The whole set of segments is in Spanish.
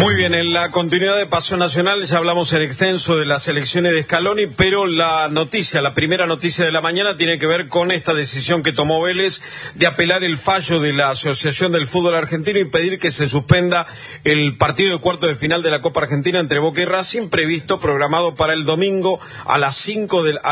Muy bien, en la continuidad de Pasión Nacional ya hablamos en extenso de las elecciones de Scaloni, pero la primera noticia de la mañana tiene que ver con esta decisión que tomó Vélez de apelar el fallo de la Asociación del Fútbol Argentino y pedir que se suspenda el partido de cuartos de final de la Copa Argentina entre Boca y Racing, programado para el domingo a las 5 de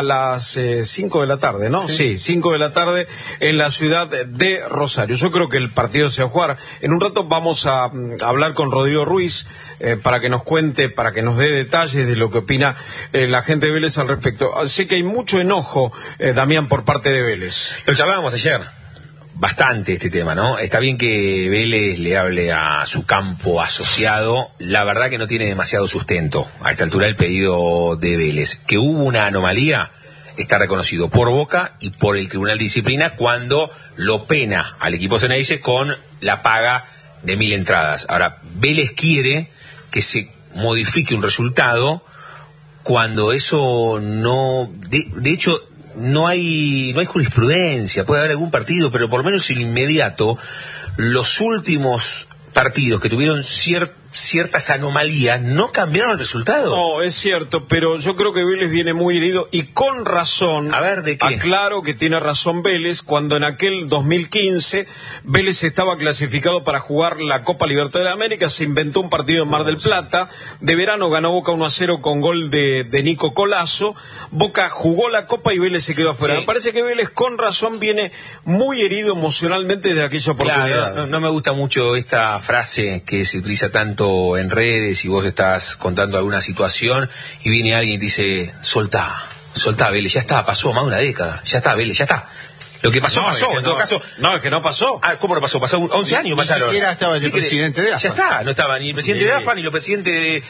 la tarde, ¿no? Sí, 5 de la tarde en la ciudad de Rosario. Yo creo que el partido se va a jugar. En un rato vamos a hablar con Rodrigo Ruiz para que nos cuente, para que nos dé detalles de lo que opina la gente de Vélez al respecto. Sé que hay mucho enojo, Damián, por parte de Vélez. Lo charlábamos ayer, bastante este tema, ¿no? Está bien que Vélez le hable a su campo asociado, la verdad que no tiene demasiado sustento a esta altura el pedido de Vélez. Que hubo una anomalía está reconocido por Boca y por el Tribunal de Disciplina cuando lo pena al equipo Ceneice con la paga de 1000 entradas. Ahora, Vélez quiere que se modifique un resultado cuando eso no... De hecho, no hay jurisprudencia, puede haber algún partido, pero por lo menos en inmediato, los últimos partidos que tuvieron ciertas anomalías no cambiaron el resultado. No, es cierto, pero yo creo que Vélez viene muy herido y con razón. A ver, ¿de qué? Aclaro que tiene razón Vélez cuando en aquel 2015 Vélez estaba clasificado para jugar la Copa Libertadores de América, se inventó un partido en Mar del Plata, de verano ganó Boca 1-0 con gol de Nico Colazo, Boca jugó la Copa y Vélez se quedó afuera. Sí. Me parece que Vélez con razón viene muy herido emocionalmente desde aquella oportunidad. Claro, no me gusta mucho esta frase que se utiliza tanto en redes y vos estás contando alguna situación y viene alguien y dice soltá Vélez, ya está, pasó más de una década, ya está Vélez, ya está. Lo que pasó, pasó, en todo caso... No, es que no pasó. Ah, ¿cómo no pasó? Pasó 11 años, pasaron. Ni siquiera estaba el presidente de AFA. Ya está, no estaba ni el presidente de AFA, ni los presidentes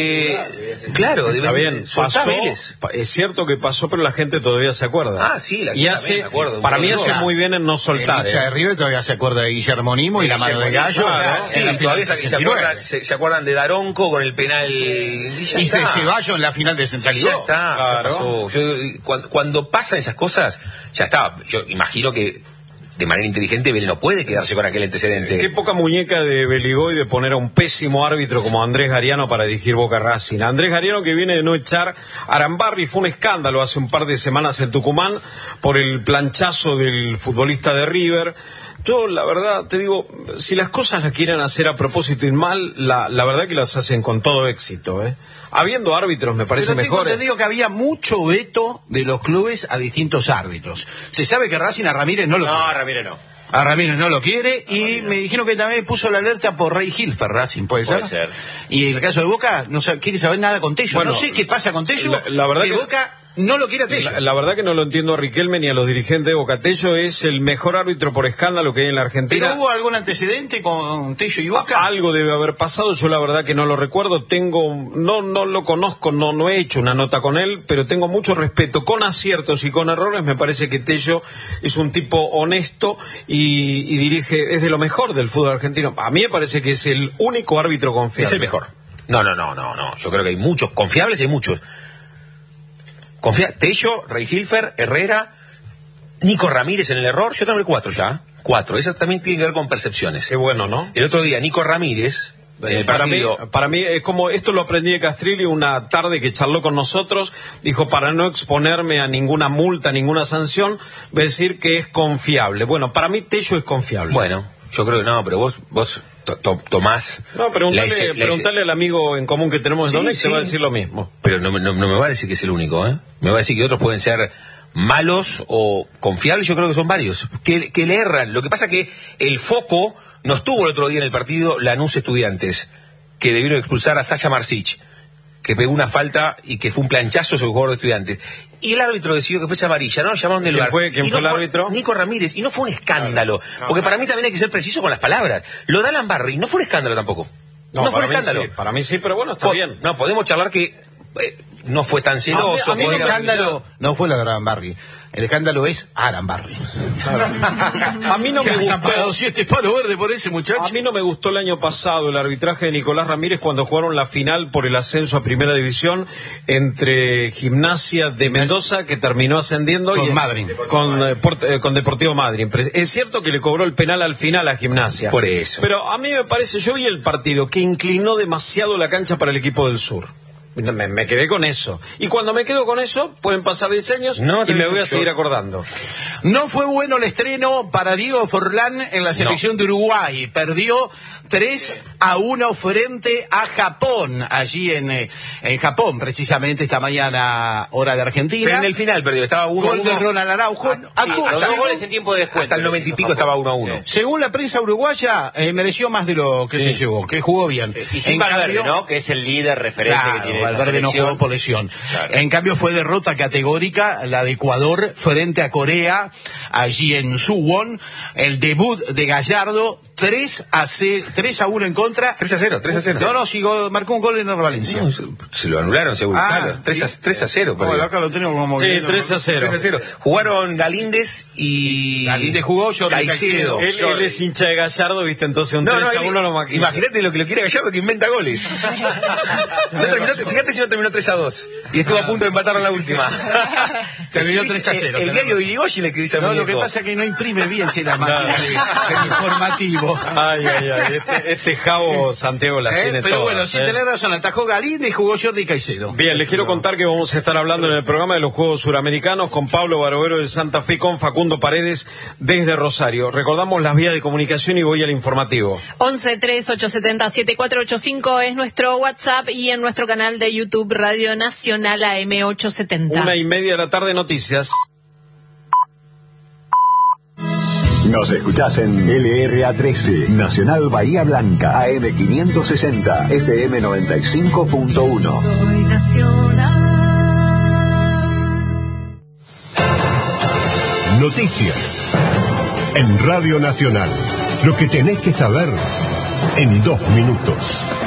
Claro, está bien, pasó, Vélez. Es cierto que pasó, pero la gente todavía se acuerda. Ah, sí, y hace, me acuerdo. Para mí hace muy bien en no soltar. El hincha de River todavía se acuerda de Guillermo Nimo y la mano de Gallo. Sí, todavía se acuerdan de Daronco con el penal. Y de Ceballos en la final de Central y Ya está, claro. Cuando pasan esas cosas, ya está. Yo imagino que de manera inteligente Vélez no puede quedarse con aquel antecedente. Qué poca muñeca de Beligoy de poner a un pésimo árbitro como Andrés Gariano para dirigir Boca Racing. Andrés Gariano, que viene de no echar a Arambarri, fue un escándalo hace un par de semanas en Tucumán por el planchazo del futbolista de River. Yo, la verdad, te digo, si las cosas las quieren hacer a propósito y mal, la verdad que las hacen con todo éxito, ¿eh? Habiendo árbitros, me parece mejor. Te digo que había mucho veto de los clubes a distintos árbitros. Se sabe que Racing a Ramírez no lo quiere. No, a Ramírez no. A Ramírez no lo quiere y me dijeron que también puso la alerta por Rey Hilfer, Racing, ¿puede ser? Puede ser. Y en el caso de Boca, no quiere saber nada con Tello. Bueno, no sé qué pasa con Tello, la verdad que Boca no lo quiere a Tello. La verdad que no lo entiendo a Riquelme ni a los dirigentes de Boca. Tello es el mejor árbitro por escándalo que hay en la Argentina. ¿Pero hubo algún antecedente con Tello y Boca? Algo debe haber pasado, yo la verdad que no lo recuerdo. No lo conozco, no he hecho una nota con él, pero tengo mucho respeto. Con aciertos y con errores, me parece que Tello es un tipo honesto y dirige, es de lo mejor del fútbol argentino. A mí me parece que es el único árbitro confiable. Es el mejor. No. Yo creo que hay muchos confiables, hay muchos. Tello, Rey Hilfer, Herrera, Nico Ramírez en el error. Yo tengo 4 ya. 4. Eso también tiene que ver con percepciones. Qué bueno, ¿no? El otro día, Nico Ramírez, en el partido... Para mí es como, esto lo aprendí de Castrilli una tarde que charló con nosotros, dijo, para no exponerme a ninguna multa, ninguna sanción, voy a decir que es confiable. Bueno, para mí Tello es confiable. Bueno, yo creo que no, pero vos tomás... No, preguntale al amigo en común que tenemos en Donetsk, se va a decir lo mismo. Pero no me va a decir que es el único, ¿eh? Me va a decir que otros pueden ser malos o confiables, yo creo que son varios, que le erran. Lo que pasa que el foco no estuvo el otro día en el partido Lanús Estudiantes, que debieron expulsar a Sasha Marsic, que pegó una falta y que fue un planchazo sobre el jugador de Estudiantes. Y el árbitro decidió que fuese amarilla, ¿no? Llamaron del lugar. ¿Quién fue el árbitro? Nico Ramírez. Y no fue un escándalo. Porque para mí también hay que ser preciso con las palabras. Lo de Arambarri no fue un escándalo tampoco. No fue un escándalo. Sí, para mí sí, pero bueno, está bien. No, podemos charlar que no fue tan celoso. A mí el escándalo no fue lo de Arambarri. El escándalo es Arambarri. A mí no me gustó. Pagado 7 palos verdes por ese muchacho. A mí no me gustó el año pasado el arbitraje de Nicolás Ramírez cuando jugaron la final por el ascenso a Primera División entre Gimnasia de Mendoza, que terminó ascendiendo, con y Madryn. Con Deportivo Madryn. Es cierto que le cobró el penal al final a Gimnasia. Por eso. Pero a mí me parece, yo vi el partido que inclinó demasiado la cancha para el equipo del sur. Me quedé con eso. Y cuando me quedo con eso, pueden pasar 10 años y me voy a seguir acordando. No fue bueno el estreno para Diego Forlán en la selección de Uruguay. Perdió 3-1 frente a Japón, allí en Japón, precisamente esta mañana, hora de Argentina. Pero en el final perdió, estaba 1-1. Gol de Ronald Araujo. Los 2 goles en tiempo de descuento. Hasta el 90 y pico estaba 1-1. Según la prensa uruguaya, mereció más de lo que se llevó, que jugó bien. Y sin Valverde, ¿no? Que es el líder referente que tiene. Valverde no jugó por lesión. Claro. En cambio fue derrota categórica la de Ecuador frente a Corea, allí en Suwon. El debut de Gallardo, 3-1 en contra. 3-0. No, sí, marcó un gol en Valencia. No, se lo anularon, seguro. Claro, 3-0. No, acá lo tenemos como 3-0. Jugaron Galíndez y... Galíndez jugó, Caicedo. Él es hincha de Gallardo, viste, entonces un 3-1 lo maquilla. Imagínate lo que lo quiere Gallardo, que inventa goles. Fíjate si no terminó 3-2. Y estuvo a punto de empatar en la última. Terminó 3-0. El diario de Irigoyen le escribís a No, lo que pasa es que no imprime bien si la máquina de informativo. Ay. Este Javo Santiago las tiene pero todas. Bueno, sí tenés razón, atajó Galíndez y jugó Jordi Caicedo. Bien, les quiero contar que vamos a estar hablando en el programa de los Juegos Suramericanos con Pablo Barovero de Santa Fe, con Facundo Paredes desde Rosario. Recordamos las vías de comunicación y voy al informativo. 11-3870-7485 es nuestro WhatsApp y en nuestro canal de YouTube Radio Nacional AM870. 1:30 de la tarde, noticias. Nos escuchás en LRA 13, Nacional Bahía Blanca, AM 560, FM 95.1. Soy Nacional. Noticias en Radio Nacional. Lo que tenés que saber en 2 minutos.